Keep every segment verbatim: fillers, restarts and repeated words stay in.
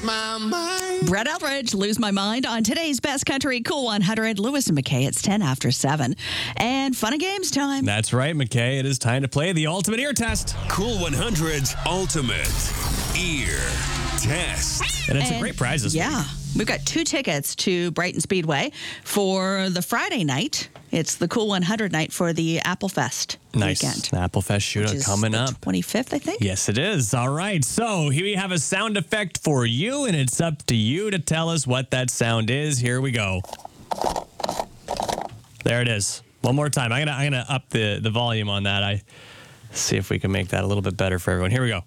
my mind. Brett Eldridge, Lose My Mind on today's Best Country Cool one hundred. Lewis and McKay, it's ten after seven. And fun and games time. That's right, McKay. It is time to play the Ultimate Ear Test. Cool one hundred's Ultimate Ear Test. And it's And, a great prize this Yeah. week. We've got two tickets to Brighton Speedway for the Friday night. It's the Cool one hundred night for the Apple Fest Nice. weekend. Apple Fest which shootout is coming the up. twenty-fifth, I think. Yes, it is. All right. So here we have a sound effect for you, and it's up to you to tell us what that sound is. Here we go. There it is. One more time. I'm gonna I'm gonna up the, the volume on that. I see if we can make that a little bit better for everyone. Here we go.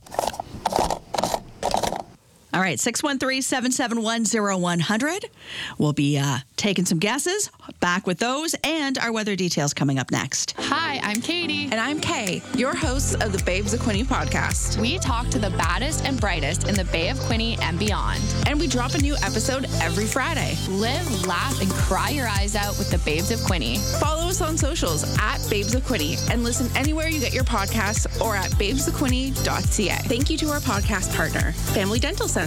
All right, six one three, seven seven one, zero one zero zero. We'll be uh, taking some guesses, back with those, and our weather details coming up next. Hi, I'm Katie. And I'm Kay, your hosts of the Babes of Quinte podcast. We talk to the baddest and brightest in the Bay of Quinte and beyond. And we drop a new episode every Friday. Live, laugh, and cry your eyes out with the Babes of Quinte. Follow us on socials at Babes of Quinte and listen anywhere you get your podcasts or at babes of quinte dot c a. Thank you to our podcast partner, Family Dental Center.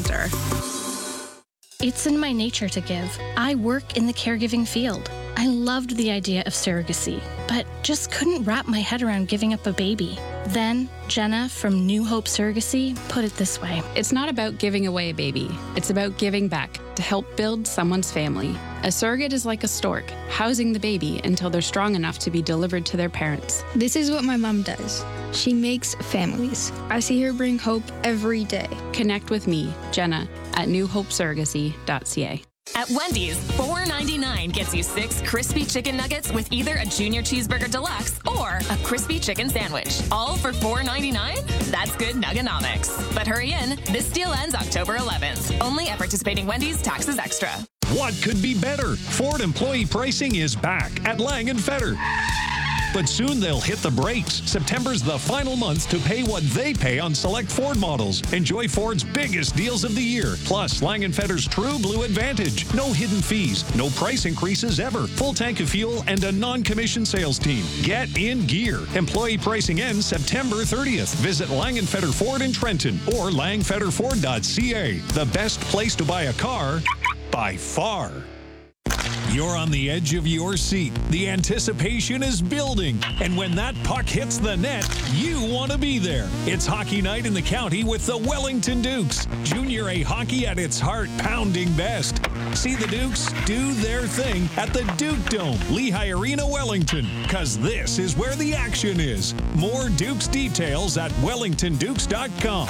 It's in my nature to give. I work in the caregiving field. I loved the idea of surrogacy, but just couldn't wrap my head around giving up a baby. Then, Jenna from New Hope Surrogacy put it this way. It's not about giving away a baby. It's about giving back to help build someone's family. A surrogate is like a stork, housing the baby until they're strong enough to be delivered to their parents. This is what my mom does. She makes families. I see her bring hope every day. Connect with me, Jenna, at new hope surrogacy dot c a. At Wendy's, four ninety-nine gets you six crispy chicken nuggets with either a Junior Cheeseburger Deluxe or a crispy chicken sandwich. All for four ninety-nine? That's good nuggonomics. But hurry in, this deal ends October eleventh. Only at participating Wendy's, taxes extra. What could be better? Ford employee pricing is back at Lang and Fetter. But soon they'll hit the brakes. September's the final month to pay what they pay on select Ford models. Enjoy Ford's biggest deals of the year. Plus, Lang and Fetter's True Blue Advantage. No hidden fees, no price increases ever. Full tank of fuel and a non-commissioned sales team. Get in gear. Employee pricing ends September thirtieth. Visit Lang and Fetter Ford in Trenton or lang fetter ford dot c a. The best place to buy a car by far. You're on the edge of your seat. The anticipation is building. And when that puck hits the net, you want to be there. It's hockey night in the county with the Wellington Dukes. Junior A hockey at its heart, pounding best. See the Dukes do their thing at the Duke Dome, Lehigh Arena, Wellington. Because this is where the action is. More Dukes details at wellington dukes dot com.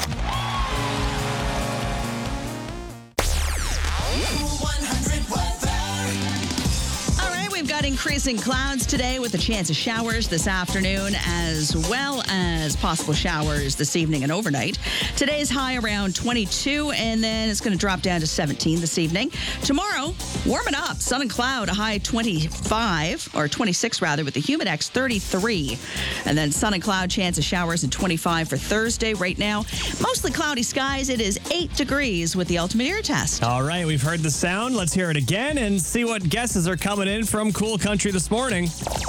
We've got increasing clouds today with a chance of showers this afternoon as well as possible showers this evening and overnight. Today's high around twenty-two, and then it's going to drop down to seventeen this evening. Tomorrow, warming up, sun and cloud, a high twenty-five, or twenty-six rather, with the Humidex thirty-three. And then sun and cloud, chance of showers and twenty-five for Thursday. Right now, mostly cloudy skies. It is eight degrees with the Ultimate Ear Test. All right, we've heard the sound. Let's hear it again and see what guesses are coming in from Cool Country this morning.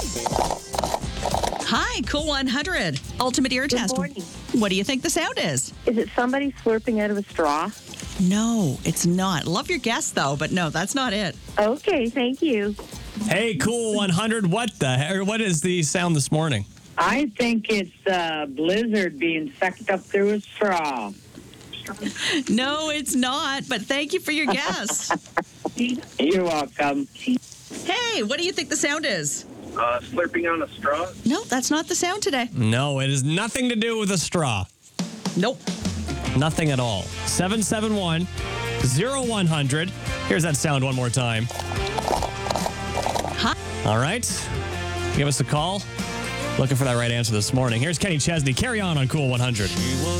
Hi, Cool one hundred. Ultimate Ear Good Test. morning. What do you think the sound is? Is it somebody slurping out of a straw? No, it's not. Love your guess, though, but no, that's not it. Okay, thank you. Hey, Cool one hundred, what the heck, or what is the sound this morning? I think it's a blizzard being sucked up through a straw. No, it's not, but thank you for your guess. You're welcome. Hey, what do you think the sound is? Uh, slurping on a straw? No, that's not the sound today. No, it has nothing to do with a straw. Nope. Nothing at all. seven seven one, zero one hundred. Here's that sound one more time. Hi. All right. Give us a call. Looking for that right answer this morning. Here's Kenny Chesney. Carry on on Cool one hundred.